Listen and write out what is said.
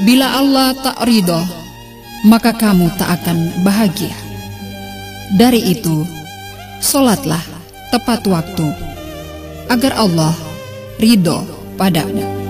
Bila Allah tak ridho, maka kamu tak akan bahagia. Dari itu, sholatlah tepat waktu, agar Allah ridho padamu.